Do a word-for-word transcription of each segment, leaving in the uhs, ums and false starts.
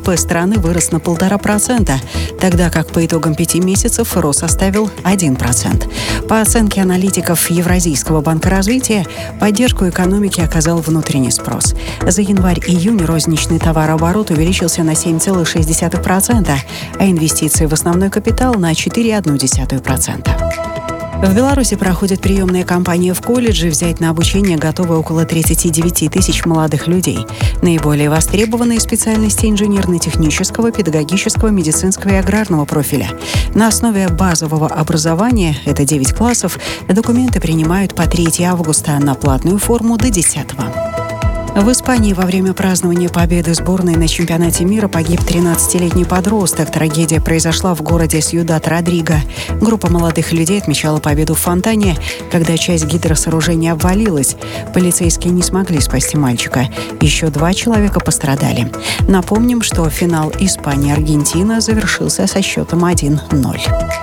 ВВП страны вырос на полтора процента, тогда как по итогам пяти месяцев рост составил один процент. По оценке аналитиков Евразийского банка развития, поддержку экономики оказал внутренний спрос. За январь-июнь розничный товарооборот увеличился на семь целых шесть десятых процента, а инвестиции в основной капитал на четыре целых одна десятая процента. В Беларуси проходит приемная кампания в колледже. Взять на обучение готовы около тридцати девяти тысяч молодых людей. Наиболее востребованные специальности инженерно-технического, педагогического, медицинского и аграрного профиля. На основе базового образования, это девять классов, документы принимают по третьего августа, на платную форму до десятого. В Испании во время празднования победы сборной на чемпионате мира погиб тринадцатилетний подросток. Трагедия произошла в городе Сьюдад-Родриго. Группа молодых людей отмечала победу в фонтане, когда часть гидросооружения обвалилась. Полицейские не смогли спасти мальчика. Еще два человека пострадали. Напомним, что финал Испания-Аргентина завершился со счетом один ноль.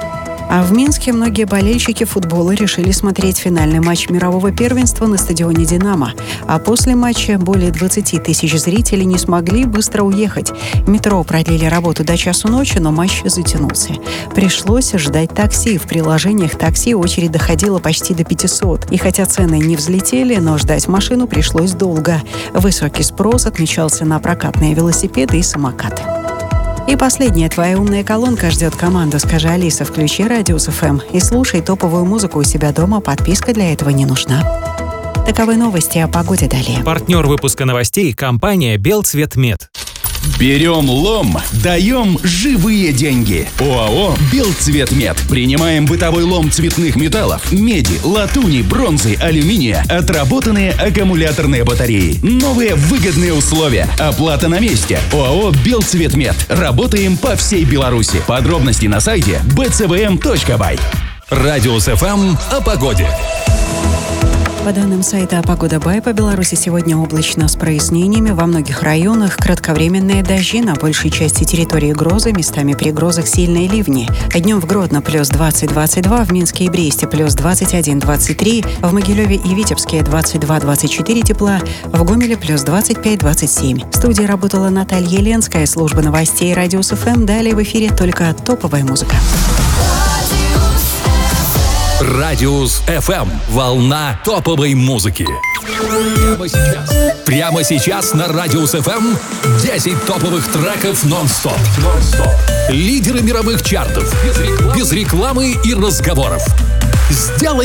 А в Минске многие болельщики футбола решили смотреть финальный матч мирового первенства на стадионе «Динамо». А после матча более двадцати тысяч зрителей не смогли быстро уехать. Метро продлили работу до часу ночи, но матч затянулся. Пришлось ждать такси. В приложениях такси очередь доходила почти до пятисот. И хотя цены не взлетели, но ждать машину пришлось долго. Высокий спрос отмечался на прокатные велосипеды и самокаты. И последняя твоя умная колонка ждет команду. Скажи, Алиса, включи Радиус эф эм и слушай топовую музыку у себя дома. Подписка для этого не нужна. Таковы новости о погоде далее. Партнер выпуска новостей — компания «Белцветмет». Берем лом, даем живые деньги. ОАО «Белцветмет». Принимаем бытовой лом цветных металлов, меди, латуни, бронзы, алюминия, отработанные аккумуляторные батареи. Новые выгодные условия. Оплата на месте. ОАО «Белцветмет». Работаем по всей Беларуси. Подробности на сайте би цэ вэ эм точка бай. Радиус эф эм о погоде. По данным сайта «Погода Бай», по Беларуси сегодня облачно с прояснениями. Во многих районах кратковременные дожди, на большей части территории грозы, местами при грозах сильные ливни. Днем в Гродно плюс двадцать - двадцать два, в Минске и Бресте плюс двадцать один - двадцать три, в Могилеве и Витебске двадцать два - двадцать четыре тепла, в Гомеле плюс двадцать пять - двадцать семь. В студии работала Наталья Еленская, служба новостей Радиус эф эм. Далее в эфире только топовая музыка. Радиус эф эм. Волна топовой музыки. Прямо сейчас. Прямо сейчас на Радиус эф эм десять топовых треков нон-стоп. нон-стоп. Лидеры мировых чартов. Без рекламы, без рекламы и разговоров. Сделай